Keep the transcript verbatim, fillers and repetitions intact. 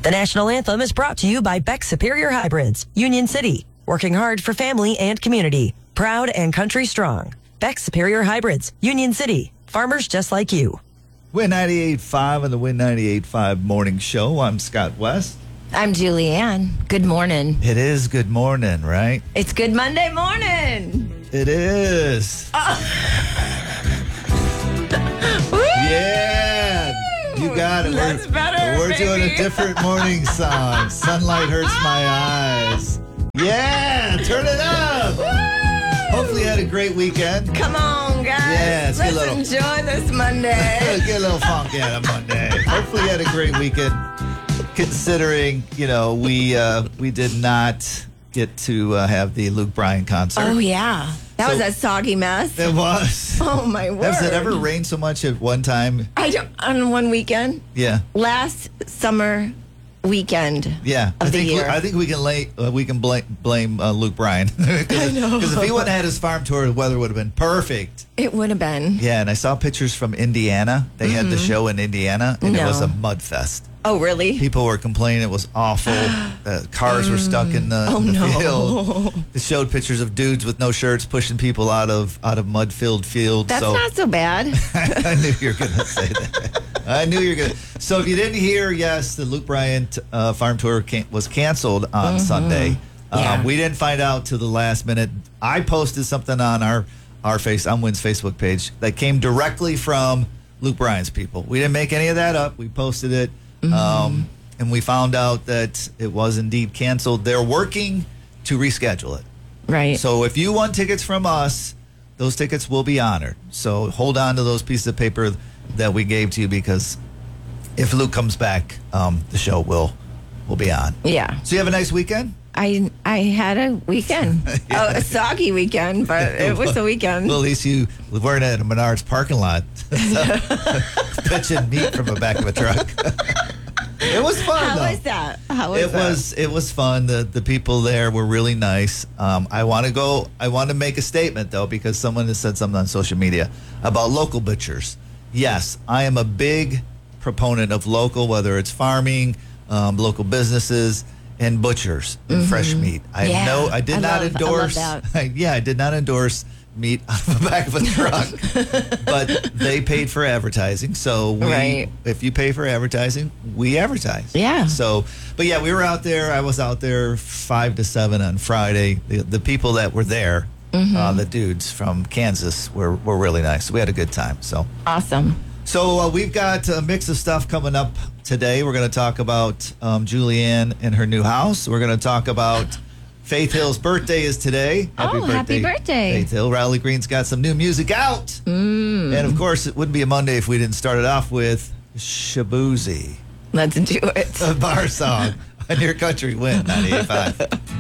The national anthem is brought to you by Beck Superior Hybrids, Union City, working hard for family and community. Proud and country strong. Beck Superior Hybrids, Union City, farmers just like you. Win ninety-eight point five on the Win ninety-eight point five morning show. I'm Scott West. I'm Julianne. Good morning. It is good morning, right? It's Good Monday morning. It is. Oh. Yeah, you got it. That's we're, better, We're doing baby. a different morning song. Sunlight hurts my eyes. Yeah, turn it up. Hopefully you had a great weekend. Come on, guys. Yeah, it's a Let's little- enjoy this Monday. Get a little funky on a Monday. Hopefully you had a great weekend. Considering, you know, we uh, we did not get to uh, have the Luke Bryan concert. Oh, yeah. That So- was a soggy mess. It was. Oh, my word. Has it ever rained so much at one time? I don't, on one weekend. Yeah. Last summer weekend. Yeah, Of I the think year. We, I think we can lay, uh, we can blame, blame uh, Luke Bryan because if he wouldn't have had his farm tour, the weather would have been perfect. It would have been. Yeah, and I saw pictures from Indiana. They had the show in Indiana, and it No. was a mud fest. Oh, really? People were complaining it was awful. uh, cars were stuck in the, Oh, in the no. field. It showed pictures of dudes with no shirts pushing people out of out of mud-filled fields. That's so not so bad. I knew you were going to say that. I knew you were going to. So if you didn't hear, yes, the Luke Bryan uh, farm tour can- was canceled on Sunday. Um, Yeah. We didn't find out till the last minute. I posted something on our our face on Wynn's Facebook page that came directly from Luke Bryan's people. We didn't make any of that up. We posted it, um, and we found out that it was indeed canceled. They're working to reschedule it. Right. So if you want tickets from us, those tickets will be honored. So hold on to those pieces of paper that we gave to you because if Luke comes back, um, the show will will be on. Yeah. So you have a nice weekend? I I had a weekend. Oh, a soggy weekend, but it was a weekend. Well, at least you weren't at a Menards parking lot pitching meat from the back of a truck. It was fun, How though. was that? How was It that? was it was fun. The the people there were really nice. Um, I want to go. I want to make a statement though because someone has said something on social media about local butchers. Yes, I am a big proponent of local, whether it's farming, um, local businesses, and butchers and fresh meat. I Yeah, know I did I not love- I love endorse. that. yeah, I did not endorse meat out of the back of a truck, but they paid for advertising. So we, Right. if you pay for advertising, we advertise. Yeah. So, but yeah, we were out there. I was out there five to seven on Friday. The, the people that were there, uh, the dudes from Kansas, were were really nice. We had a good time. So, Awesome. so uh, we've got a mix of stuff coming up today. We're going to talk about um, Julianne and her new house. We're going to talk about Faith Hill's birthday is today. Oh, happy birthday. Faith Hill. Riley Green's got some new music out. Mm. And of course, it wouldn't be a Monday if we didn't start it off with Shabuzi, Let's do it. a bar song on your country win ninety-eight point five.